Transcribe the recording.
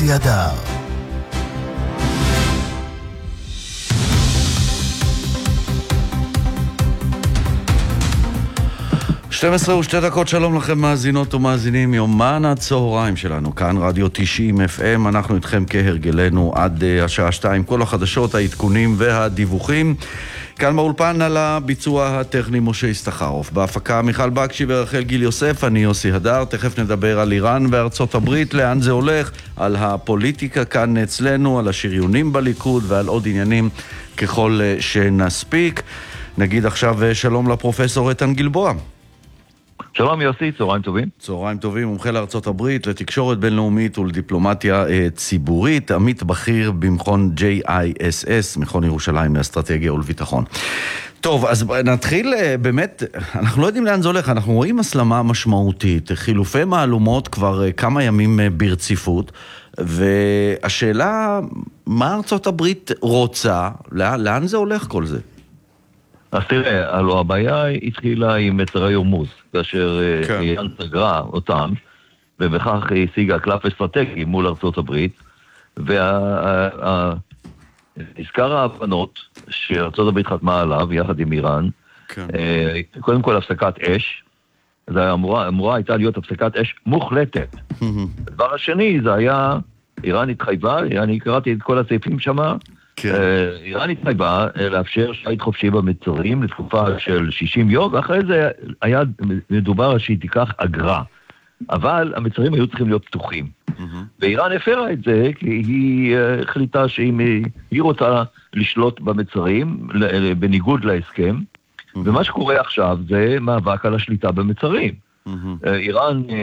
יוסי הדר. שתים-עשרה ושתי דקות, שלום לכם מאזינות ומאזינים, יומן הצהריים שלנו, כאן רדיו 90 FM, אנחנו איתכם כהרגלנו עד השעה 2, כל החדשות, העדכונים והדיווחים. כאן באולפן על הביצוע הטכני משה הסתחרוף, בהפקה מיכל בקשי ורחל גיל יוסף, אני יוסי הדר. תכף נדבר על איראן וארצות הברית, לאן זה הולך, על הפוליטיקה כאן אצלנו, על השריונים בליכוד ועל עוד עניינים ככל שנספיק. נגיד עכשיו שלום לפרופסור איתן גלבוע. שלום יוסי, צהריים טובים. צהריים טובים, מומחה לארצות הברית, לתקשורת בינלאומית ולדיפלומטיה ציבורית, עמית בכיר במכון JISS, מכון ירושלים לאסטרטגיה ולביטחון. טוב, אז נתחיל באמת, אנחנו לא יודעים לאן זה הולך, אנחנו רואים הסלמה משמעותית, חילופי מהלומות כבר כמה ימים ברציפות, והשאלה, מה ארצות הברית רוצה, לאן זה הולך כל זה? אז תראה, הלוא הבעיה התחילה עם מצרי הורמוז, כאשר איראן סגרה אותם, ובכך השיגה קלף אסטרטגי מול ארצות הברית, והזכר ההבנות שארצות הברית חתמה עליו יחד עם איראן, קודם כל הפסקת אש, זה אמורה הייתה להיות הפסקת אש מוחלטת. הדבר השני זה היה, איראן התחייבה, אני קראתי את כל הסעיפים שמה, איראן התחייבה לאפשר שייט חופשי במצרים לתקופה של 60 יום, ואחרי זה היה מדובר שהיא תיקח אגרה. אבל המצרים היו צריכים להיות פתוחים. ואיראן הפרה את זה, כי היא החליטה שהיא רוצה לשלוט במצרים, בניגוד להסכם, ומה שקורה עכשיו זה מאבק על השליטה במצרים. איראן